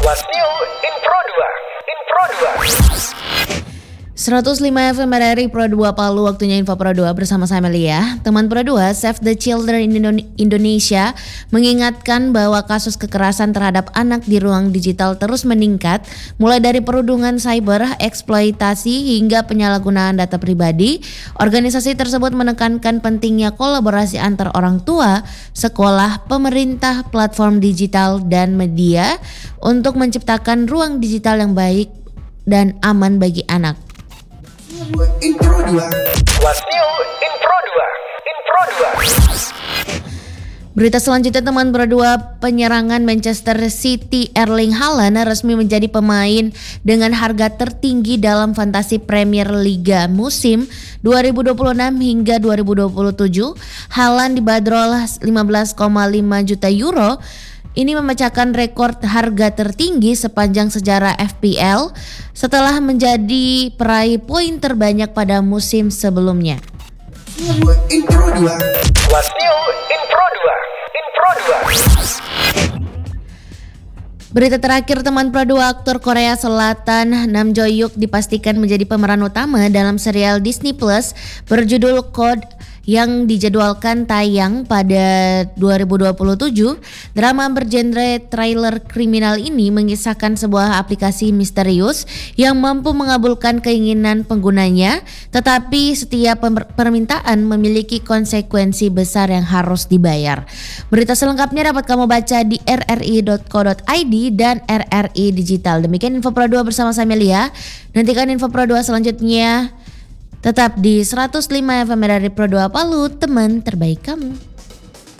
What's new in Pro 2? 105 FM RRI Pro 2 Palu, waktunya Info Pro 2 bersama saya Melia. Teman Pro 2, Save the Children Indonesia mengingatkan bahwa kasus kekerasan terhadap anak di ruang digital terus meningkat, mulai dari perundungan cyber, eksploitasi hingga penyalahgunaan data pribadi. Organisasi tersebut menekankan pentingnya kolaborasi antar orang tua, sekolah, pemerintah, platform digital, dan media untuk menciptakan ruang digital yang baik dan aman bagi anak. What's new in Pro 2? Berita selanjutnya teman Pro 2, penyerangan Manchester City Erling Haaland resmi menjadi pemain dengan harga tertinggi dalam fantasi Premier Liga musim 2026 hingga 2027. Haaland dibanderol 15,5 juta euro. Ini memecahkan rekor harga tertinggi sepanjang sejarah FPL setelah menjadi peraih poin terbanyak pada musim sebelumnya. What's new in Pro 2? Berita terakhir teman Pro 2, aktor Korea Selatan Nam Jo Hyuk dipastikan menjadi pemeran utama dalam serial Disney Plus berjudul Code yang dijadwalkan tayang pada 2027. Drama bergenre thriller kriminal ini mengisahkan sebuah aplikasi misterius yang mampu mengabulkan keinginan penggunanya, tetapi setiap permintaan memiliki konsekuensi besar yang harus dibayar. Berita selengkapnya dapat kamu baca di rri.co.id dan RRI Digital. Demikian Info Pro 2 bersama saya Melia. Nantikan Info Pro 2 selanjutnya tetap di 105 FM dari Pro 2 Palu, teman terbaik kamu.